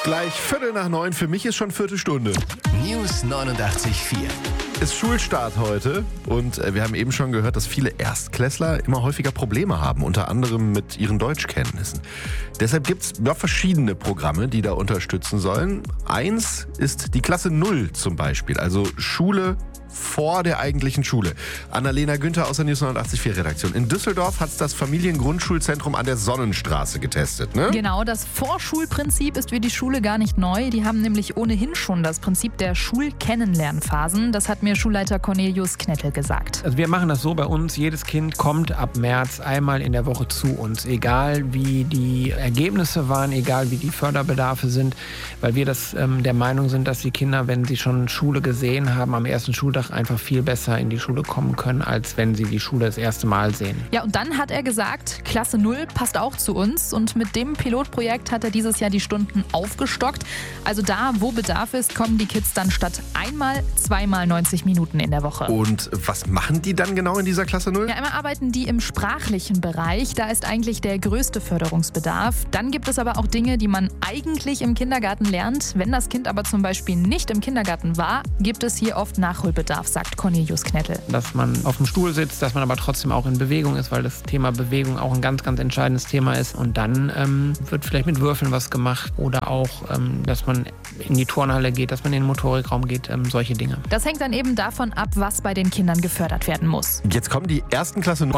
Gleich 8:45. Für mich ist schon 4:15. News 89.4. Ist Schulstart heute und wir haben eben schon gehört, dass viele Erstklässler immer häufiger Probleme haben, unter anderem mit ihren Deutschkenntnissen. Deshalb gibt es verschiedene Programme, die da unterstützen sollen. Eins ist die Klasse 0 zum Beispiel, also Schule vor der eigentlichen Schule. Annalena Günther aus der News 89.4 Redaktion. In Düsseldorf hat es das Familiengrundschulzentrum an der Sonnenstraße getestet, ne? Genau, das Vorschulprinzip ist für die Schule gar nicht neu. Die haben nämlich ohnehin schon das Prinzip der Schulkennenlernphasen. Das hat mir Schulleiter Cornelius Knettel gesagt. Also wir machen das so bei uns, jedes Kind kommt ab März einmal in der Woche zu uns, egal wie die Ergebnisse waren, egal wie die Förderbedarfe sind, weil wir der Meinung sind, dass die Kinder, wenn sie schon Schule gesehen haben, am ersten Schultag einfach viel besser in die Schule kommen können, als wenn sie die Schule das erste Mal sehen. Ja, und dann hat er gesagt, Klasse 0 passt auch zu uns und mit dem Pilotprojekt hat er dieses Jahr die Stunden aufgestockt. Also da, wo Bedarf ist, kommen die Kids dann statt einmal, zweimal 90 Minuten in der Woche. Und was machen die dann genau in dieser Klasse 0? Ja, einmal arbeiten die im sprachlichen Bereich, da ist eigentlich der größte Förderungsbedarf. Dann gibt es aber auch Dinge, die man eigentlich im Kindergarten lernt. Wenn das Kind aber zum Beispiel nicht im Kindergarten war, gibt es hier oft Nachholbedarf, sagt Cornelius Knettel. Dass man auf dem Stuhl sitzt, dass man aber trotzdem auch in Bewegung ist, weil das Thema Bewegung auch ein ganz, ganz entscheidendes Thema ist. Und dann wird vielleicht mit Würfeln was gemacht oder auch, dass man in die Turnhalle geht, dass man in den Motorikraum geht, solche Dinge. Das hängt dann eben davon ab, was bei den Kindern gefördert werden muss. Jetzt kommen die ersten Klasse 0